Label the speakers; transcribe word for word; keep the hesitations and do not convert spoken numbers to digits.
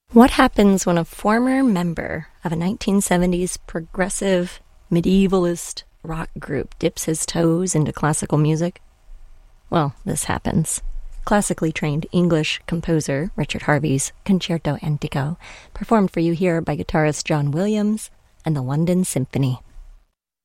Speaker 1: What happens when a former member of a nineteen seventies progressive, medievalist rock group dips his toes into classical music? Well, this happens. Classically trained English composer Richard Harvey's Concerto Antico, performed for you here by guitarist John Williams and the London Symphony.